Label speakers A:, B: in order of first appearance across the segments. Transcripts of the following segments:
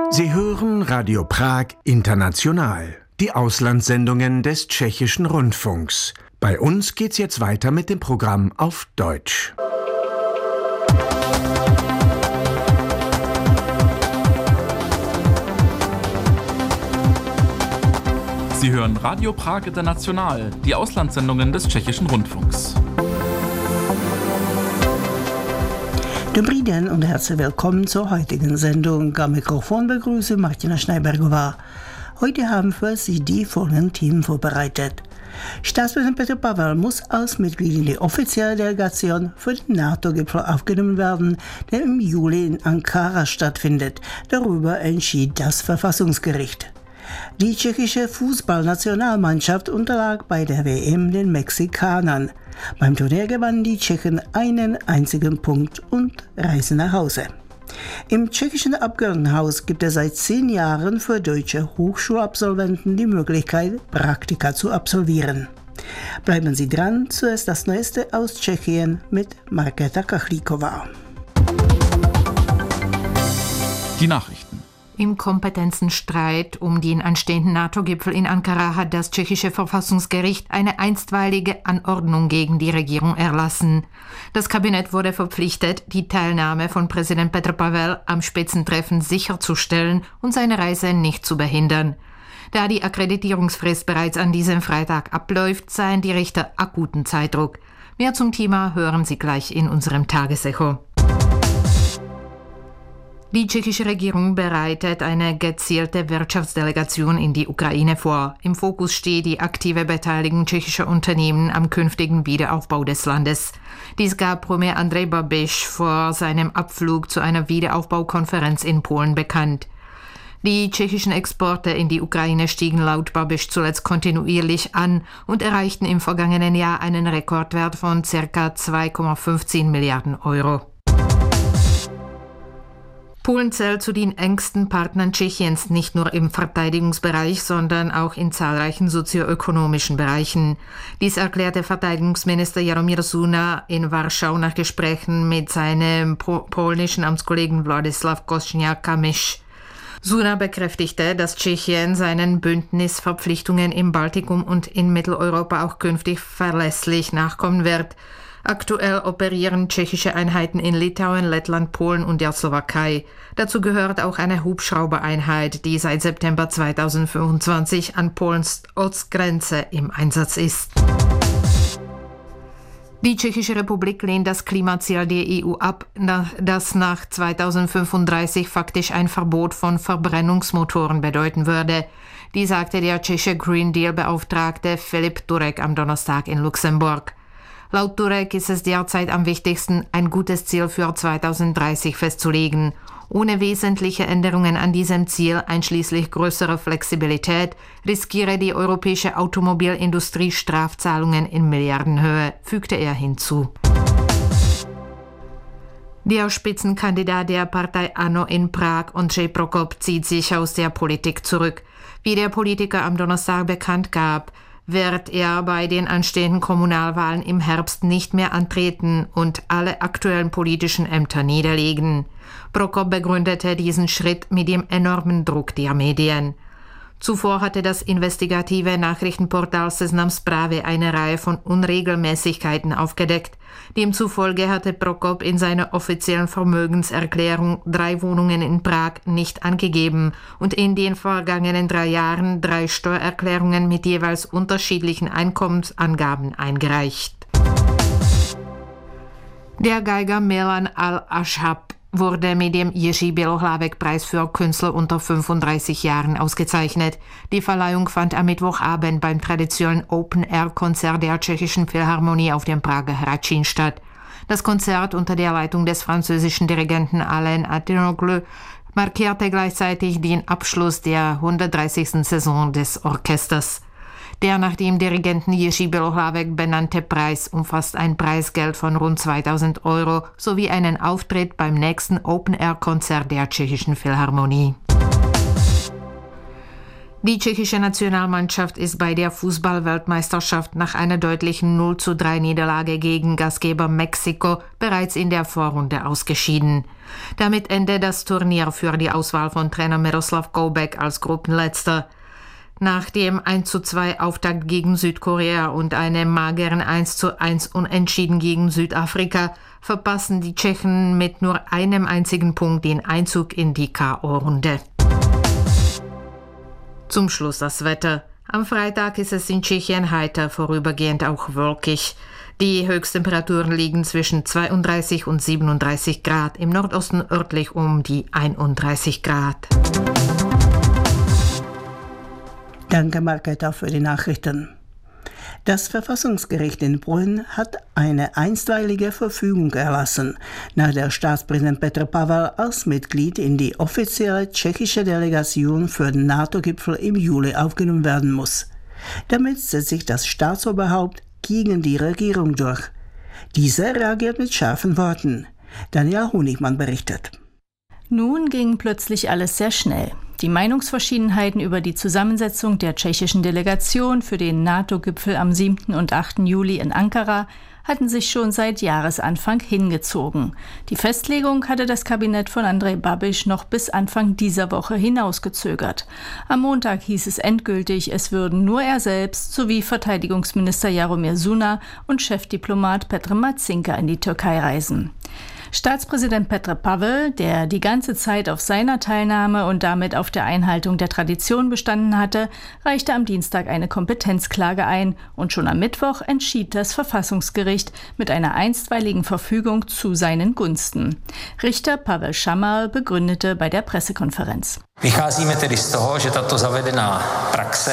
A: Sie hören Radio Prag International, die Auslandssendungen des Tschechischen Rundfunks. Bei uns geht's jetzt weiter mit dem Programm auf Deutsch.
B: Sie hören Radio Prag International, die Auslandssendungen des Tschechischen Rundfunks.
C: Dobrý den und herzlich willkommen zur heutigen Sendung. Am Mikrofon begrüße Martina Schneibergová. Heute haben für Sie die folgenden Themen vorbereitet. Staatspräsident Petr Pavel muss als Mitglied in die offizielle Delegation für den NATO-Gipfel aufgenommen werden, der im Juli in Ankara stattfindet. Darüber entschied das Verfassungsgericht. Die tschechische Fußballnationalmannschaft unterlag bei der WM den Mexikanern. Beim Turnier gewannen die Tschechen einen einzigen Punkt und reisen nach Hause. Im tschechischen Abgeordnetenhaus gibt es seit 10 Jahren für deutsche Hochschulabsolventen die Möglichkeit, Praktika zu absolvieren. Bleiben Sie dran, zuerst das Neueste aus Tschechien mit Markéta Kachlíková.
B: Die Nachrichten.
D: Im Kompetenzenstreit um den anstehenden NATO-Gipfel in Ankara hat das tschechische Verfassungsgericht eine einstweilige Anordnung gegen die Regierung erlassen. Das Kabinett wurde verpflichtet, die Teilnahme von Präsident Petr Pavel am Spitzentreffen sicherzustellen und seine Reise nicht zu behindern. Da die Akkreditierungsfrist bereits an diesem Freitag abläuft, seien die Richter akuten Zeitdruck. Mehr zum Thema hören Sie gleich in unserem Tagesecho. Die tschechische Regierung bereitet eine gezielte Wirtschaftsdelegation in die Ukraine vor. Im Fokus steht die aktive Beteiligung tschechischer Unternehmen am künftigen Wiederaufbau des Landes. Dies gab Premier Andrej Babiš vor seinem Abflug zu einer Wiederaufbaukonferenz in Polen bekannt. Die tschechischen Exporte in die Ukraine stiegen laut Babiš zuletzt kontinuierlich an und erreichten im vergangenen Jahr einen Rekordwert von ca. 2,15 Milliarden Euro. Polen zählt zu den engsten Partnern Tschechiens, nicht nur im Verteidigungsbereich, sondern auch in zahlreichen sozioökonomischen Bereichen. Dies erklärte Verteidigungsminister Jaromír Suna in Warschau nach Gesprächen mit seinem polnischen Amtskollegen Władysław Kosiniak-Kamysz. Suna bekräftigte, dass Tschechien seinen Bündnisverpflichtungen im Baltikum und in Mitteleuropa auch künftig verlässlich nachkommen wird. Aktuell operieren tschechische Einheiten in Litauen, Lettland, Polen und der Slowakei. Dazu gehört auch eine Hubschraubereinheit, die seit September 2025 an Polens Ostgrenze im Einsatz ist. Die Tschechische Republik lehnt das Klimaziel der EU ab, das nach 2035 faktisch ein Verbot von Verbrennungsmotoren bedeuten würde. Dies sagte der tschechische Green Deal-Beauftragte Filip Turek am Donnerstag in Luxemburg. Laut Turek ist es derzeit am wichtigsten, ein gutes Ziel für 2030 festzulegen. Ohne wesentliche Änderungen an diesem Ziel, einschließlich größerer Flexibilität, riskiere die europäische Automobilindustrie Strafzahlungen in Milliardenhöhe, fügte er hinzu. Der Spitzenkandidat der Partei ANO in Prag, Ondřej Prokop, zieht sich aus der Politik zurück. Wie der Politiker am Donnerstag bekannt gab, wird er bei den anstehenden Kommunalwahlen im Herbst nicht mehr antreten und alle aktuellen politischen Ämter niederlegen. Prokop begründete diesen Schritt mit dem enormen Druck der Medien. Zuvor hatte das investigative Nachrichtenportal Seznam Zprávy eine Reihe von Unregelmäßigkeiten aufgedeckt. Demzufolge hatte Prokop in seiner offiziellen Vermögenserklärung 3 Wohnungen in Prag nicht angegeben und in den vergangenen 3 Jahren 3 Steuererklärungen mit jeweils unterschiedlichen Einkommensangaben eingereicht. Der Geiger Milan Al-Ashab wurde mit dem Jiří Bělohlávek-Preis für Künstler unter 35 Jahren ausgezeichnet. Die Verleihung fand am Mittwochabend beim traditionellen Open-Air-Konzert der Tschechischen Philharmonie auf dem Prager Hradčín statt. Das Konzert unter der Leitung des französischen Dirigenten Alain Atinoglu markierte gleichzeitig den Abschluss der 130. Saison des Orchesters. Der nach dem Dirigenten Jiří Bělohlávek benannte Preis umfasst ein Preisgeld von rund 2.000 Euro sowie einen Auftritt beim nächsten Open-Air-Konzert der Tschechischen Philharmonie. Die tschechische Nationalmannschaft ist bei der Fußball-Weltmeisterschaft nach einer deutlichen 0:3 Niederlage gegen Gastgeber Mexiko bereits in der Vorrunde ausgeschieden. Damit endet das Turnier für die Auswahl von Trainer Miroslav Koubek als Gruppenletzter. Nach dem 1:2 Auftakt gegen Südkorea und einem mageren 1:1 Unentschieden gegen Südafrika verpassen die Tschechen mit nur einem einzigen Punkt den Einzug in die K.O.-Runde. Zum Schluss das Wetter. Am Freitag ist es in Tschechien heiter, vorübergehend auch wolkig. Die Höchsttemperaturen liegen zwischen 32 und 37 Grad, im Nordosten örtlich um die 31 Grad.
C: Danke, Marketa, für die Nachrichten. Das Verfassungsgericht in Brünn hat eine einstweilige Verfügung erlassen, nach der Staatspräsident Petr Pavel als Mitglied in die offizielle tschechische Delegation für den NATO-Gipfel im Juli aufgenommen werden muss. Damit setzt sich das Staatsoberhaupt gegen die Regierung durch. Diese reagiert mit scharfen Worten. Daniela Honigmann berichtet.
E: Nun ging plötzlich alles sehr schnell. Die Meinungsverschiedenheiten über die Zusammensetzung der tschechischen Delegation für den NATO-Gipfel am 7. und 8. Juli in Ankara hatten sich schon seit Jahresanfang hingezogen. Die Festlegung hatte das Kabinett von Andrej Babiš noch bis Anfang dieser Woche hinausgezögert. Am Montag hieß es endgültig, es würden nur er selbst sowie Verteidigungsminister Jaromír Šuňa und Chefdiplomat Petr Marcinka in die Türkei reisen. Staatspräsident Petr Pavel, der die ganze Zeit auf seiner Teilnahme und damit auf der Einhaltung der Tradition bestanden hatte, reichte am Dienstag eine Kompetenzklage ein und schon am Mittwoch entschied das Verfassungsgericht mit einer einstweiligen Verfügung zu seinen Gunsten. Richter Pavel Šamal begründete bei der Pressekonferenz.
F: Vycházíme tedy z toho, že tato zavedená praxe.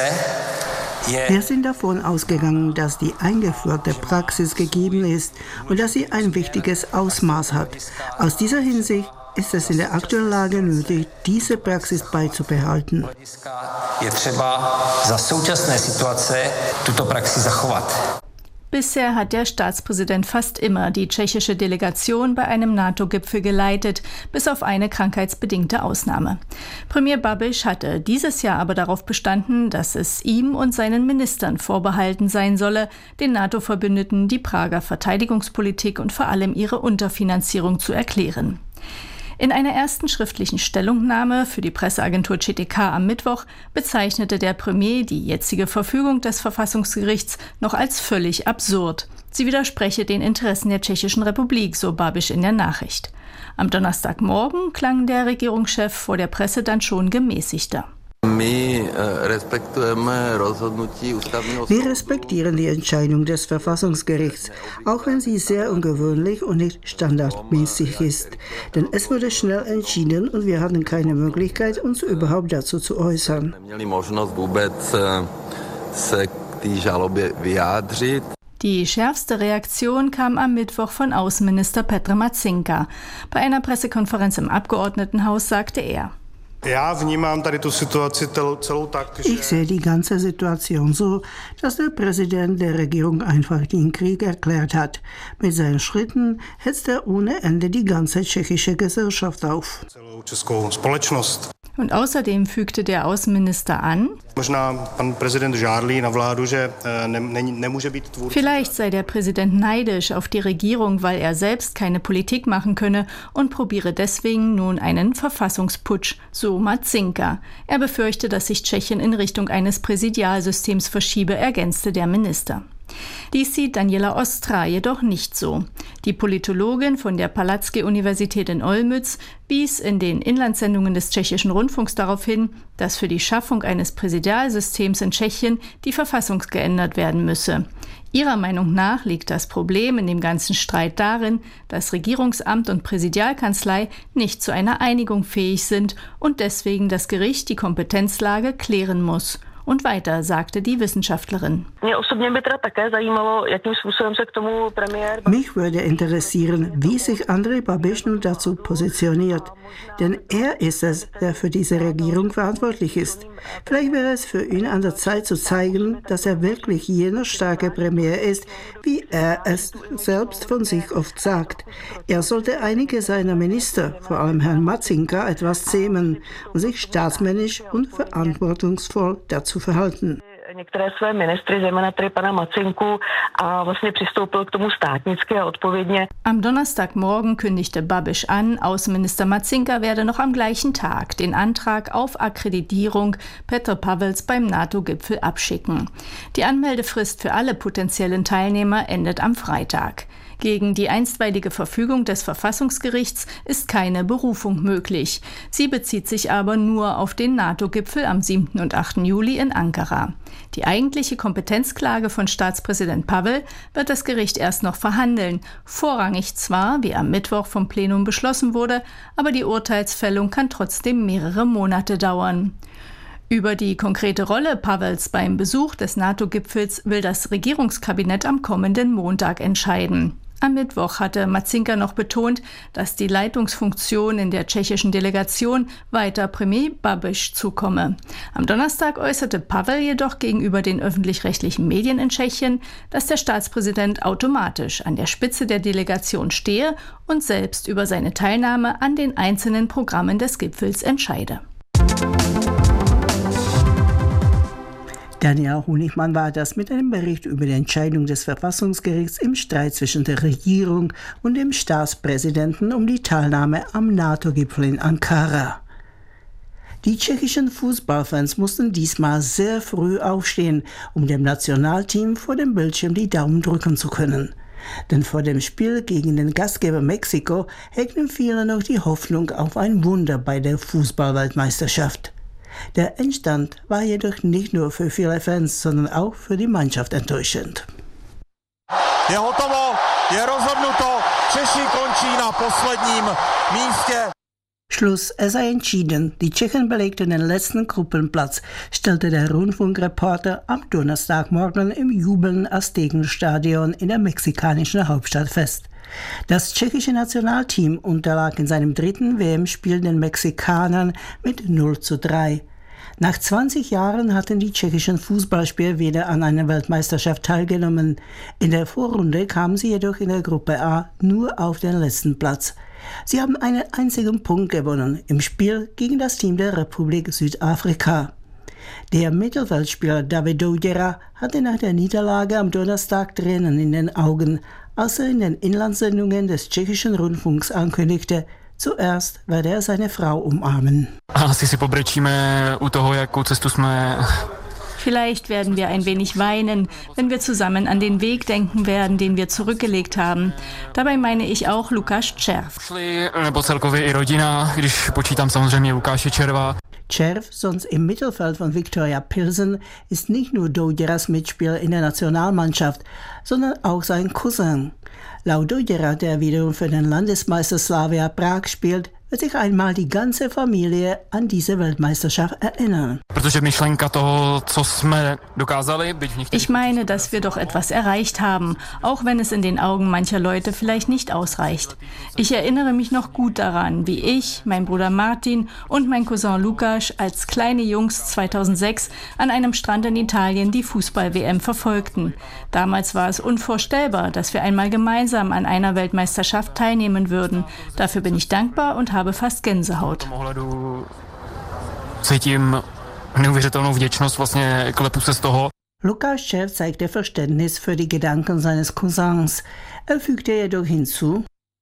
C: Wir sind davon ausgegangen, dass die eingeführte Praxis gegeben ist und dass sie ein wichtiges Ausmaß hat. Aus dieser Hinsicht ist es in der aktuellen Lage nötig, diese Praxis beizubehalten.
F: Je třeba za současné situace tuto praxi zachovat.
E: Bisher hat der Staatspräsident fast immer die tschechische Delegation bei einem NATO-Gipfel geleitet, bis auf eine krankheitsbedingte Ausnahme. Premier Babiš hatte dieses Jahr aber darauf bestanden, dass es ihm und seinen Ministern vorbehalten sein solle, den NATO-Verbündeten die Prager Verteidigungspolitik und vor allem ihre Unterfinanzierung zu erklären. In einer ersten schriftlichen Stellungnahme für die Presseagentur ČTK am Mittwoch bezeichnete der Premier die jetzige Verfügung des Verfassungsgerichts noch als völlig absurd. Sie widerspreche den Interessen der Tschechischen Republik, so Babiš in der Nachricht. Am Donnerstagmorgen klang der Regierungschef vor der Presse dann schon gemäßigter.
C: Wir respektieren die Entscheidung des Verfassungsgerichts, auch wenn sie sehr ungewöhnlich und nicht standardmäßig ist. Denn es wurde schnell entschieden und wir hatten keine Möglichkeit, uns überhaupt dazu zu äußern.
E: Die schärfste Reaktion kam am Mittwoch von Außenminister Petr Marcinka. Bei einer Pressekonferenz im Abgeordnetenhaus sagte er:
C: Ich sehe die ganze Situation so, dass der Präsident der Regierung einfach den Krieg erklärt hat. Mit seinen Schritten hetzt er ohne Ende die ganze tschechische Gesellschaft auf.
E: Und außerdem fügte der Außenminister an: Vielleicht sei der Präsident neidisch auf die Regierung, weil er selbst keine Politik machen könne und probiere deswegen nun einen Verfassungsputsch, so Marcinka. Er befürchte, dass sich Tschechien in Richtung eines Präsidialsystems verschiebe, ergänzte der Minister. Dies sieht Daniela Ostra jedoch nicht so. Die Politologin von der Palacký-Universität in Olmütz wies in den Inlandssendungen des tschechischen Rundfunks darauf hin, dass für die Schaffung eines Präsidialsystems in Tschechien die Verfassung geändert werden müsse. Ihrer Meinung nach liegt das Problem in dem ganzen Streit darin, dass Regierungsamt und Präsidialkanzlei nicht zu einer Einigung fähig sind und deswegen das Gericht die Kompetenzlage klären muss. Und weiter sagte die Wissenschaftlerin.
C: Mich würde interessieren, wie sich Andrej Babiš nun dazu positioniert. Denn er ist es, der für diese Regierung verantwortlich ist. Vielleicht wäre es für ihn an der Zeit zu zeigen, dass er wirklich jener starke Premier ist, wie er es selbst von sich oft sagt. Er sollte einige seiner Minister, vor allem Herrn Matzinka, etwas zähmen und sich staatsmännisch und verantwortungsvoll dazu verhalten.
G: Některé své ministry, zejména tedy pana Macinku, a vlastně přistoupil k tomu státnicky a odpovědně.
E: Am Donnerstagmorgen kündigte Babiš an, Außenminister Matzinka werde noch am gleichen Tag den Antrag auf Akkreditierung Petr Pavels beim NATO-Gipfel abschicken. Die Anmeldefrist für alle potenziellen Teilnehmer endet am Freitag. Gegen die einstweilige Verfügung des Verfassungsgerichts ist keine Berufung möglich. Sie bezieht sich aber nur auf den NATO-Gipfel am 7. und 8. Juli in Ankara. Die eigentliche Kompetenzklage von Staatspräsident Pavel wird das Gericht erst noch verhandeln. Vorrangig zwar, wie am Mittwoch vom Plenum beschlossen wurde, aber die Urteilsfällung kann trotzdem mehrere Monate dauern. Über die konkrete Rolle Pavels beim Besuch des NATO-Gipfels will das Regierungskabinett am kommenden Montag entscheiden. Am Mittwoch hatte Matzinka noch betont, dass die Leitungsfunktion in der tschechischen Delegation weiter Premier Babiš zukomme. Am Donnerstag äußerte Pavel jedoch gegenüber den öffentlich-rechtlichen Medien in Tschechien, dass der Staatspräsident automatisch an der Spitze der Delegation stehe und selbst über seine Teilnahme an den einzelnen Programmen des Gipfels entscheide.
C: Daniel Honigmann war das mit einem Bericht über die Entscheidung des Verfassungsgerichts im Streit zwischen der Regierung und dem Staatspräsidenten um die Teilnahme am NATO-Gipfel in Ankara. Die tschechischen Fußballfans mussten diesmal sehr früh aufstehen, um dem Nationalteam vor dem Bildschirm die Daumen drücken zu können. Denn vor dem Spiel gegen den Gastgeber Mexiko hegten viele noch die Hoffnung auf ein Wunder bei der Fußballweltmeisterschaft. Der Endstand war jedoch nicht nur für viele Fans, sondern auch für die Mannschaft enttäuschend.
H: Je hotovo, je rozhodnuto, Češi končí na posledním místě.
C: Schluss, es sei entschieden. Die Tschechen belegten den letzten Gruppenplatz, stellte der Rundfunkreporter am Donnerstagmorgen im jubelnden Aztekenstadion in der mexikanischen Hauptstadt fest. Das tschechische Nationalteam unterlag in seinem dritten WM-Spiel den Mexikanern mit 0:3. Nach 20 Jahren hatten die tschechischen Fußballspieler wieder an einer Weltmeisterschaft teilgenommen. In der Vorrunde kamen sie jedoch in der Gruppe A nur auf den letzten Platz. Sie haben einen einzigen Punkt gewonnen im Spiel gegen das Team der Republik Südafrika. Der Mittelfeldspieler David Douděra hatte nach der Niederlage am Donnerstag Tränen in den Augen, als er in den Inlandssendungen des tschechischen Rundfunks ankündigte, zuerst werde er seine Frau umarmen.
E: Vielleicht werden wir ein wenig weinen, wenn wir zusammen an den Weg denken werden, den wir zurückgelegt haben. Dabei meine ich auch Lukáš Červ.
C: Červ, sonst im Mittelfeld von Viktoria Pilsen, ist nicht nur Douděras Mitspieler in der Nationalmannschaft, sondern auch sein Cousin. Laut Douděra, der wiederum für den Landesmeister Slavia Prag spielt, wird sich einmal die ganze Familie an diese Weltmeisterschaft erinnern.
E: Ich meine, dass wir doch etwas erreicht haben, auch wenn es in den Augen mancher Leute vielleicht nicht ausreicht. Ich erinnere mich noch gut daran, wie ich, mein Bruder Martin und mein Cousin Lukáš als kleine Jungs 2006 an einem Strand in Italien die Fußball-WM verfolgten. Damals war es unvorstellbar, dass wir einmal gemeinsam an einer Weltmeisterschaft teilnehmen würden. Dafür bin ich dankbar und habe fast Gänsehaut.
C: Lukáš Červ zeigte Verständnis für die Gedanken seines Cousins. Er fügte jedoch hinzu: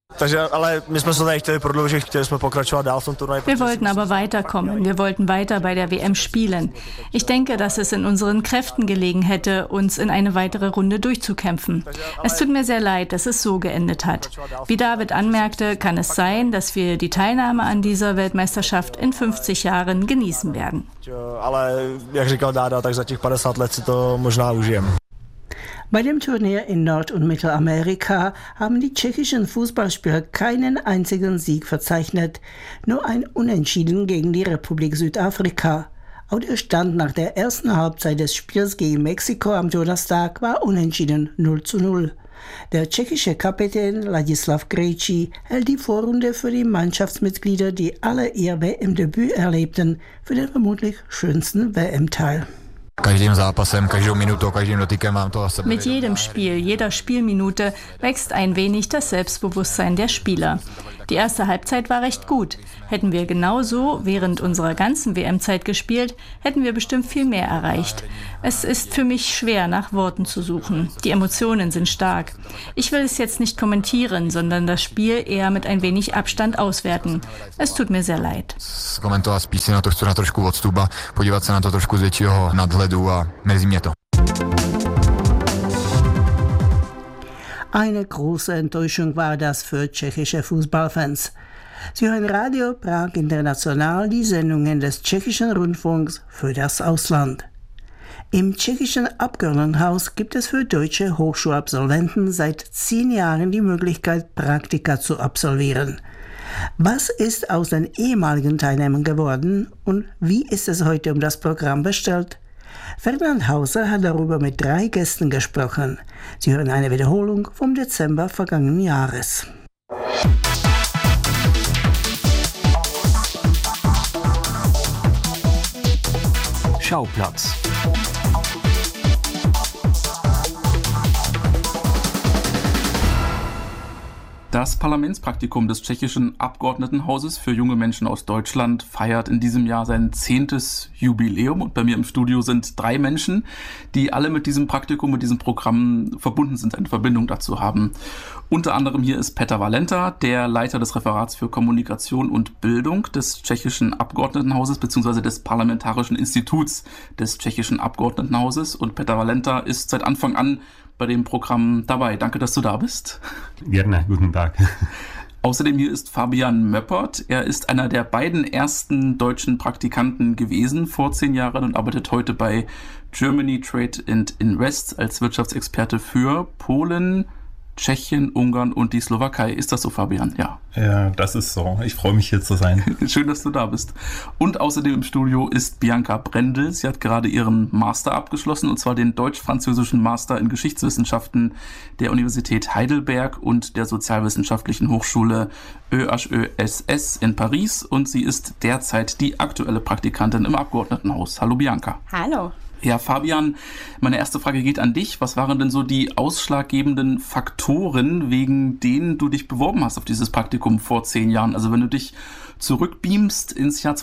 E: Wir wollten aber weiterkommen. Wir wollten weiter bei der WM spielen. Ich denke, dass es in unseren Kräften gelegen hätte, uns in eine weitere Runde durchzukämpfen. Es tut mir sehr leid, dass es so geendet hat. Wie David anmerkte, kann es sein, dass wir die Teilnahme an dieser Weltmeisterschaft in 50 Jahren genießen werden.
C: Bei dem Turnier in Nord- und Mittelamerika haben die tschechischen Fußballspieler keinen einzigen Sieg verzeichnet, nur ein Unentschieden gegen die Republik Südafrika. Auch der Stand nach der ersten Halbzeit des Spiels gegen Mexiko am Donnerstag war unentschieden 0:0. Der tschechische Kapitän Ladislav Krejci hält die Vorrunde für die Mannschaftsmitglieder, die alle ihr WM-Debüt erlebten, für den vermutlich schönsten WM-Teil.
E: Mit jedem Spiel, jeder Spielminute wächst ein wenig das Selbstbewusstsein der Spieler. Die erste Halbzeit war recht gut. Hätten wir genauso während unserer ganzen WM-Zeit gespielt, hätten wir bestimmt viel mehr erreicht. Es ist für mich schwer, nach Worten zu suchen. Die Emotionen sind stark. Ich will es jetzt nicht kommentieren, sondern das Spiel eher mit ein wenig Abstand auswerten. Es tut mir sehr leid.
C: Eine große Enttäuschung war das für tschechische Fußballfans. Sie hören Radio Prag International, die Sendungen des tschechischen Rundfunks für das Ausland. Im tschechischen Abgeordnetenhaus gibt es für deutsche Hochschulabsolventen seit 10 Jahren die Möglichkeit, Praktika zu absolvieren. Was ist aus den ehemaligen Teilnehmern geworden und wie ist es heute um das Programm bestellt? Ferdinand Hauser hat darüber mit 3 Gästen gesprochen. Sie hören eine Wiederholung vom Dezember vergangenen Jahres.
I: Schauplatz.
B: Das Parlamentspraktikum des tschechischen Abgeordnetenhauses für junge Menschen aus Deutschland feiert in diesem Jahr sein 10. Jubiläum. Und bei mir im Studio sind 3 Menschen, die alle mit diesem Praktikum, mit diesem Programm verbunden sind, eine Verbindung dazu haben. Unter anderem hier ist Petr Valenta, der Leiter des Referats für Kommunikation und Bildung des tschechischen Abgeordnetenhauses bzw. des Parlamentarischen Instituts des tschechischen Abgeordnetenhauses. Und Petr Valenta ist seit Anfang an bei dem Programm dabei. Danke, dass du da bist.
J: Gerne, guten Tag.
B: Außerdem hier ist Fabian Möppert. Er ist einer der beiden ersten deutschen Praktikanten gewesen vor 10 Jahren und arbeitet heute bei Germany Trade and Invest als Wirtschaftsexperte für Polen, Tschechien, Ungarn und die Slowakei. Ist das so, Fabian? Ja.
J: Ja, das ist so. Ich freue mich, hier zu sein.
B: Schön, dass du da bist. Und außerdem im Studio ist Bianca Brendel. Sie hat gerade ihren Master abgeschlossen, und zwar den deutsch-französischen Master in Geschichtswissenschaften der Universität Heidelberg und der Sozialwissenschaftlichen Hochschule EHESS in Paris. Und sie ist derzeit die aktuelle Praktikantin im Abgeordnetenhaus. Hallo, Bianca.
K: Hallo.
B: Ja, Fabian, meine erste Frage geht an dich. Was waren denn so die ausschlaggebenden Faktoren, wegen denen du dich beworben hast auf dieses Praktikum vor 10 Jahren? Also wenn du dich zurückbeamst ins Jahr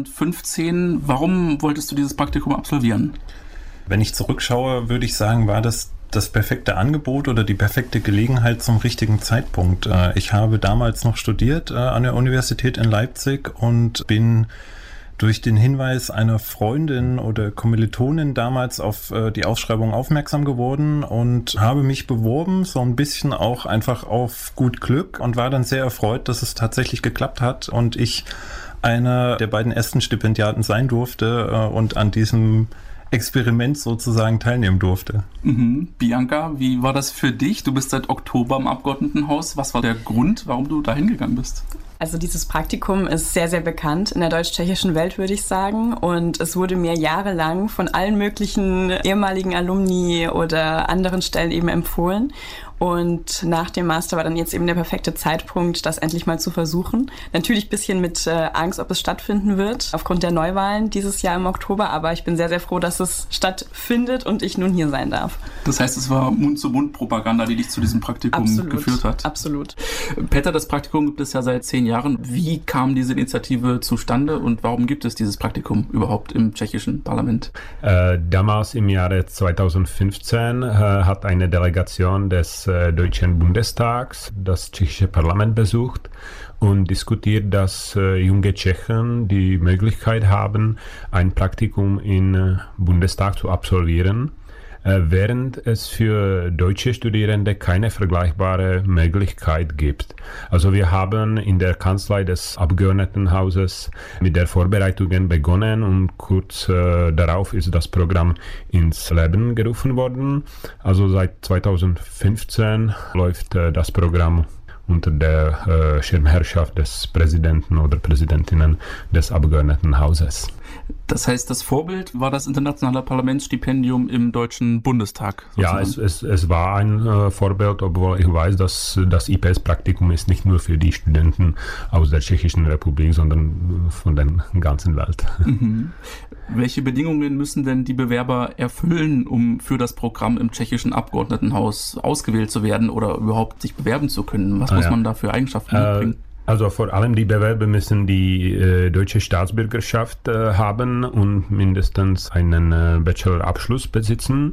B: 2015, warum wolltest du dieses Praktikum absolvieren?
J: Wenn ich zurückschaue, würde ich sagen, war das perfekte Angebot oder die perfekte Gelegenheit zum richtigen Zeitpunkt. Ich habe damals noch studiert an der Universität in Leipzig und bin durch den Hinweis einer Freundin oder Kommilitonin damals auf die Ausschreibung aufmerksam geworden und habe mich beworben, so ein bisschen auch einfach auf gut Glück, und war dann sehr erfreut, dass es tatsächlich geklappt hat und ich einer der beiden ersten Stipendiaten sein durfte und an diesem Experiment sozusagen teilnehmen durfte.
B: Bianca, wie war das für dich? Du bist seit Oktober im Abgeordnetenhaus. Was war der Grund, warum du da hingegangen bist?
K: Also dieses Praktikum ist sehr, sehr bekannt in der deutsch-tschechischen Welt, würde ich sagen. Und es wurde mir jahrelang von allen möglichen ehemaligen Alumni oder anderen Stellen eben empfohlen. Und nach dem Master war dann jetzt eben der perfekte Zeitpunkt, das endlich mal zu versuchen. Natürlich ein bisschen mit Angst, ob es stattfinden wird, aufgrund der Neuwahlen dieses Jahr im Oktober. Aber ich bin sehr, sehr froh, dass es stattfindet und ich nun hier sein darf.
B: Das heißt, es war Mund-zu-Mund-Propaganda, die dich zu diesem Praktikum geführt hat?
K: Absolut.
B: Petr, das Praktikum gibt es ja seit 10 Jahren. Wie kam diese Initiative zustande und warum gibt es dieses Praktikum überhaupt im tschechischen Parlament?
J: Damals im Jahre 2015 hat eine Delegation des Deutschen Bundestags das tschechische Parlament besucht und diskutiert, dass junge Tschechen die Möglichkeit haben, ein Praktikum im Bundestag zu absolvieren, während es für deutsche Studierende keine vergleichbare Möglichkeit gibt. Also wir haben in der Kanzlei des Abgeordnetenhauses mit der Vorbereitungen begonnen und kurz darauf ist das Programm ins Leben gerufen worden. Also seit 2015 läuft das Programm
I: unter der Schirmherrschaft des Präsidenten oder Präsidentinnen des Abgeordnetenhauses.
B: Das heißt, das Vorbild war das internationale Parlamentsstipendium im Deutschen Bundestag. Sozusagen.
I: Ja, es war ein Vorbild, obwohl ich weiß, dass das IPS-Praktikum ist nicht nur für die Studenten aus der Tschechischen Republik, sondern von der ganzen Welt.
B: Mhm. Welche Bedingungen müssen denn die Bewerber erfüllen, um für das Programm im tschechischen Abgeordnetenhaus ausgewählt zu werden oder überhaupt sich bewerben zu können? Was muss man da für Eigenschaften mitbringen?
I: Also vor allem die Bewerber müssen die deutsche Staatsbürgerschaft haben und mindestens einen Bachelorabschluss besitzen.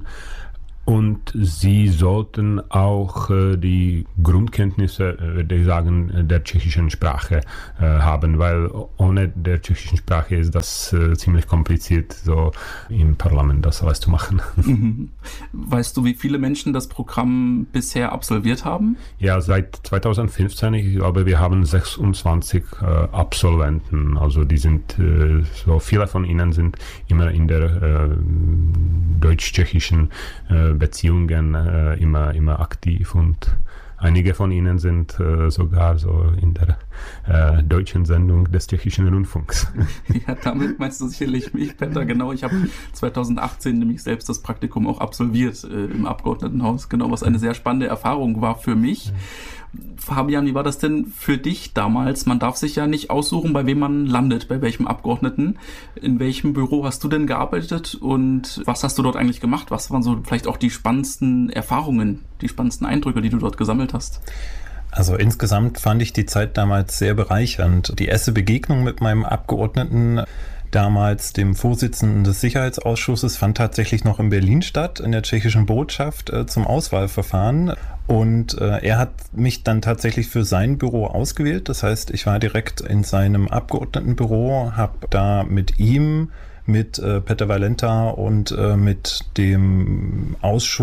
I: Und sie sollten auch die Grundkenntnisse, würde ich sagen, der tschechischen Sprache haben, weil ohne der tschechischen Sprache ist das ziemlich kompliziert, so im Parlament das alles zu machen.
B: Mhm. Weißt du, wie viele Menschen das Programm bisher absolviert haben?
I: Ja, seit 2015, ich glaube, wir haben 26 Absolventen. Also die sind, so viele von ihnen sind immer in der deutsch-tschechischen Beziehungen immer aktiv und einige von ihnen sind sogar so in der deutschen Sendung des Tschechischen Rundfunks.
B: Ja, damit meinst du sicherlich mich, Peter. Genau, ich habe 2018 nämlich selbst das Praktikum auch absolviert im Abgeordnetenhaus, genau, was eine sehr spannende Erfahrung war für mich. Fabian, wie war das denn für dich damals? Man darf sich ja nicht aussuchen, bei wem man landet, bei welchem Abgeordneten. In welchem Büro hast du denn gearbeitet und was hast du dort eigentlich gemacht? Was waren so vielleicht auch die spannendsten Erfahrungen, die spannendsten Eindrücke, die du dort gesammelt hast?
J: Also insgesamt fand ich die Zeit damals sehr bereichernd. Die erste Begegnung mit meinem Abgeordneten, damals dem Vorsitzenden des Sicherheitsausschusses, fand tatsächlich noch in Berlin statt, in der tschechischen Botschaft zum Auswahlverfahren. Und er hat mich dann tatsächlich für sein Büro ausgewählt. Das heißt, ich war direkt in seinem Abgeordnetenbüro, habe da mit ihm, mit Peter Valenta und mit dem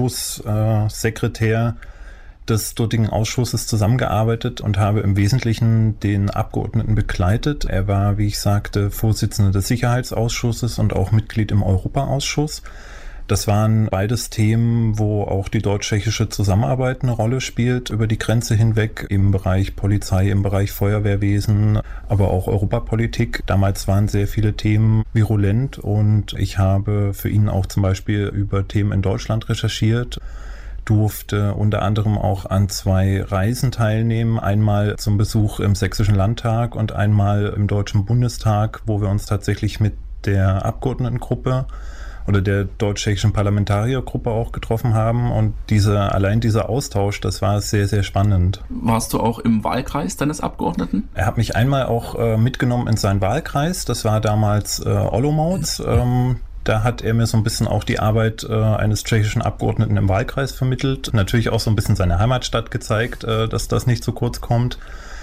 J: Ausschusssekretär des dortigen Ausschusses zusammengearbeitet und habe im Wesentlichen den Abgeordneten begleitet. Er war, wie ich sagte, Vorsitzender des Sicherheitsausschusses und auch Mitglied im Europaausschuss. Das waren beides Themen, wo auch die deutsch-tschechische Zusammenarbeit eine Rolle spielt, über die Grenze hinweg im Bereich Polizei, im Bereich Feuerwehrwesen, aber auch Europapolitik. Damals waren sehr viele Themen virulent und ich habe für ihn auch zum Beispiel über Themen in Deutschland recherchiert, durfte unter anderem auch an 2 Reisen teilnehmen, einmal zum Besuch im Sächsischen Landtag und einmal im Deutschen Bundestag, wo wir uns tatsächlich mit der Abgeordnetengruppe oder der deutsch-tschechischen Parlamentariergruppe auch getroffen haben und allein dieser Austausch, das war sehr, sehr spannend.
B: Warst du auch im Wahlkreis deines Abgeordneten?
J: Er hat mich einmal auch mitgenommen in seinen Wahlkreis, das war damals Olomouc. Da hat er mir so ein bisschen auch die Arbeit eines tschechischen Abgeordneten im Wahlkreis vermittelt. Natürlich auch so ein bisschen seine Heimatstadt gezeigt, dass das nicht zu kurz kommt.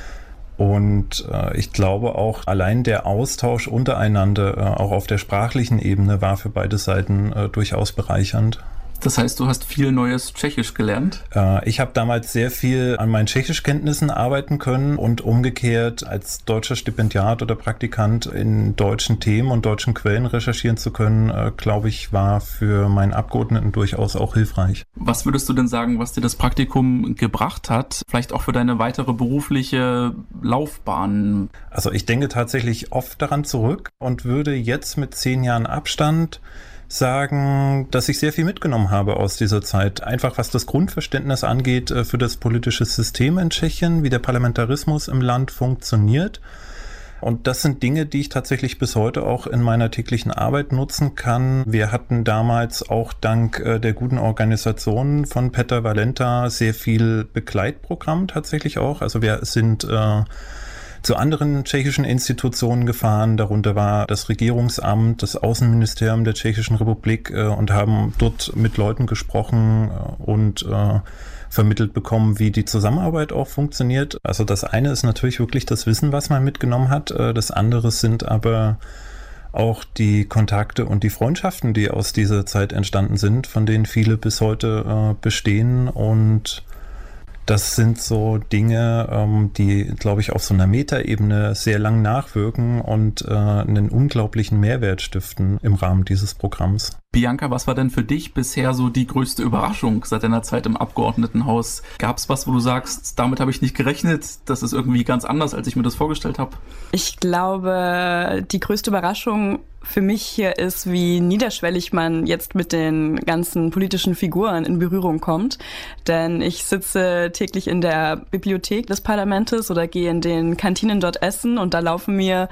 J: Und ich glaube auch allein der Austausch untereinander, auch auf der sprachlichen Ebene, war für beide Seiten durchaus bereichernd.
B: Das heißt, du hast viel neues Tschechisch gelernt?
J: Ich habe damals sehr viel an meinen Tschechischkenntnissen arbeiten können und umgekehrt als deutscher Stipendiat oder Praktikant in deutschen Themen und deutschen Quellen recherchieren zu können, glaube ich, war für meinen Abgeordneten durchaus auch hilfreich.
B: Was würdest du denn sagen, was dir das Praktikum gebracht hat? Vielleicht auch für deine weitere berufliche Laufbahn?
J: Also ich denke tatsächlich oft daran zurück und würde jetzt mit 10 Jahren Abstand sagen, dass ich sehr viel mitgenommen habe aus dieser Zeit. Einfach was das Grundverständnis angeht für das politische System in Tschechien, wie der Parlamentarismus im Land funktioniert. Und das sind Dinge, die ich tatsächlich bis heute auch in meiner täglichen Arbeit nutzen kann. Wir hatten damals auch dank der guten Organisation von Peter Valenta sehr viel Begleitprogramm tatsächlich auch. Also wir sind zu anderen tschechischen Institutionen gefahren. Darunter war das Regierungsamt, das Außenministerium der Tschechischen Republik und haben dort mit Leuten gesprochen und vermittelt bekommen, wie die Zusammenarbeit auch funktioniert. Also das eine ist natürlich wirklich das Wissen, was man mitgenommen hat. Das andere sind aber auch die Kontakte und die Freundschaften, die aus dieser Zeit entstanden sind, von denen viele bis heute bestehen. Und das sind so Dinge, die, glaube ich, auf so einer Metaebene sehr lang nachwirken und einen unglaublichen Mehrwert stiften im Rahmen dieses Programms.
B: Bianca, was war denn für dich bisher so die größte Überraschung seit deiner Zeit im Abgeordnetenhaus? Gab es was, wo du sagst, damit habe ich nicht gerechnet, das ist irgendwie ganz anders, als ich mir das vorgestellt habe?
K: Ich glaube, die größte Überraschung für mich hier ist, wie niederschwellig man jetzt mit den ganzen politischen Figuren in Berührung kommt. Denn ich sitze täglich in der Bibliothek des Parlaments oder gehe in den Kantinen dort essen und da laufen mir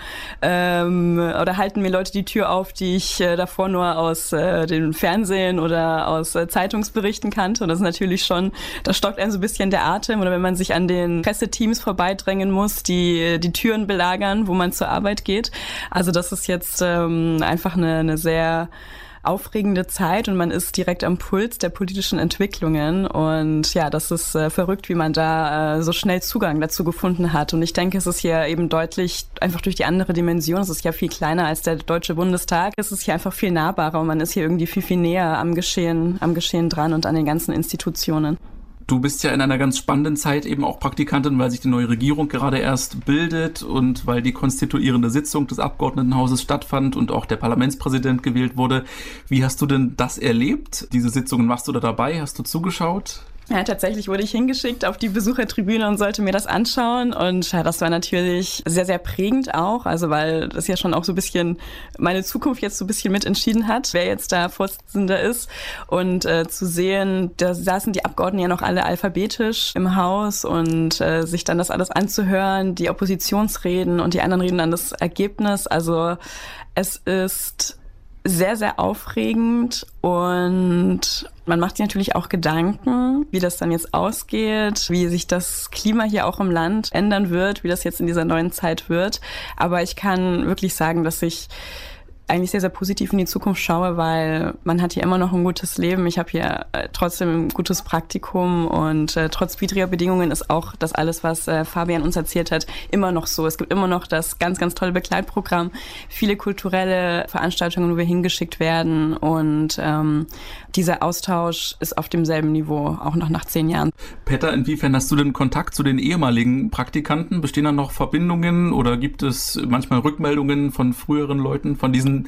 K: oder halten mir Leute die Tür auf, die ich davor nur aus dem Fernsehen oder aus Zeitungsberichten kannte. Und das ist natürlich schon, da stockt einem so ein bisschen der Atem. Oder wenn man sich an den Presseteams vorbeidrängen muss, die Türen belagern, wo man zur Arbeit geht. Also das ist jetzt einfach eine sehr aufregende Zeit und man ist direkt am Puls der politischen Entwicklungen und ja, das ist verrückt, wie man da so schnell Zugang dazu gefunden hat und ich denke, es ist hier eben deutlich, einfach durch die andere Dimension, es ist ja viel kleiner als der Deutsche Bundestag, es ist hier einfach viel nahbarer und man ist hier irgendwie viel näher am Geschehen dran und an den ganzen Institutionen.
B: Du bist ja in einer ganz spannenden Zeit eben auch Praktikantin, weil sich die neue Regierung gerade erst bildet und weil die konstituierende Sitzung des Abgeordnetenhauses stattfand und auch der Parlamentspräsident gewählt wurde. Wie hast du denn das erlebt? Diese Sitzungen, warst du da dabei? Hast du zugeschaut?
K: Ja, tatsächlich wurde ich hingeschickt auf die Besuchertribüne und sollte mir das anschauen und ja, das war natürlich sehr, sehr prägend auch, also weil das ja schon auch so ein bisschen meine Zukunft jetzt so ein bisschen mitentschieden hat, wer jetzt da Vorsitzender ist und zu sehen, da saßen die Abgeordneten ja noch alle alphabetisch im Haus und sich dann das alles anzuhören, die Oppositionsreden und die anderen reden dann das Ergebnis, also es ist sehr, sehr aufregend und man macht sich natürlich auch Gedanken, wie das dann jetzt ausgeht, wie sich das Klima hier auch im Land ändern wird, wie das jetzt in dieser neuen Zeit wird. Aber ich kann wirklich sagen, dass ich eigentlich sehr, sehr positiv in die Zukunft schaue, weil man hat hier immer noch ein gutes Leben. Ich habe hier trotzdem ein gutes Praktikum und trotz widriger Bedingungen ist auch das alles, was Fabian uns erzählt hat, immer noch so. Es gibt immer noch das ganz, ganz tolle Begleitprogramm, viele kulturelle Veranstaltungen, wo wir hingeschickt werden und dieser Austausch ist auf demselben Niveau, auch noch nach 10 Jahren.
B: Petter, inwiefern hast du denn Kontakt zu den ehemaligen Praktikanten? Bestehen da noch Verbindungen oder gibt es manchmal Rückmeldungen von früheren Leuten, von diesen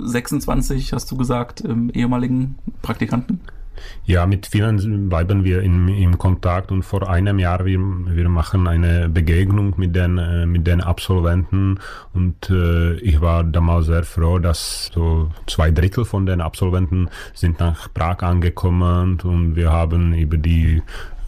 B: 26, hast du gesagt, ehemaligen Praktikanten?
I: Ja, mit vielen bleiben wir im Kontakt und vor einem Jahr wir machen eine Begegnung mit den Absolventen und ich war damals sehr froh, dass so 2/3 von den Absolventen sind nach Prag angekommen und wir haben über die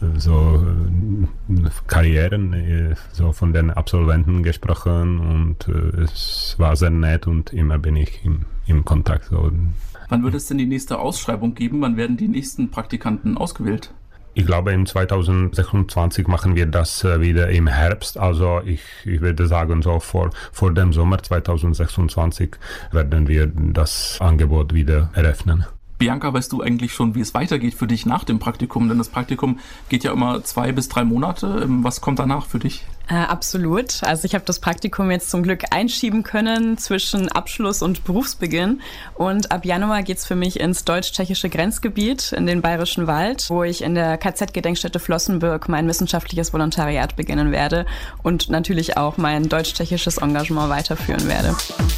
I: Karrieren von den Absolventen gesprochen und es war sehr nett und immer bin ich im Kontakt. So.
B: Wann wird es denn die nächste Ausschreibung geben? Wann werden die nächsten Praktikanten ausgewählt?
I: Ich glaube, im 2026 machen wir das wieder im Herbst. Also ich würde sagen, so vor dem Sommer 2026 werden wir das Angebot wieder eröffnen.
B: Bianca, weißt du eigentlich schon, wie es weitergeht für dich nach dem Praktikum? Denn das Praktikum geht ja immer 2 bis 3 Monate. Was kommt danach für dich?
K: Absolut. Also ich habe das Praktikum jetzt zum Glück einschieben können zwischen Abschluss und Berufsbeginn. Und ab Januar geht's für mich ins deutsch-tschechische Grenzgebiet, in den Bayerischen Wald, wo ich in der KZ-Gedenkstätte Flossenbürg mein wissenschaftliches Volontariat beginnen werde und natürlich auch mein deutsch-tschechisches Engagement weiterführen werde.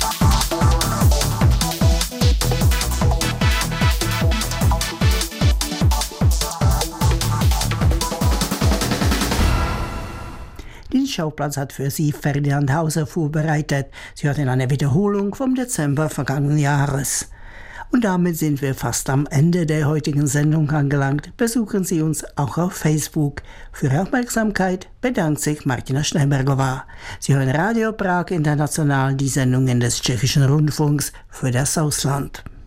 C: Den Schauplatz hat für Sie Ferdinand Hauser vorbereitet. Sie hörten eine Wiederholung vom Dezember vergangenen Jahres. Und damit sind wir fast am Ende der heutigen Sendung angelangt. Besuchen Sie uns auch auf Facebook. Für Ihre Aufmerksamkeit bedankt sich Martina Schneibergová. Sie hören Radio Prag International, die Sendungen des Tschechischen Rundfunks für das Ausland.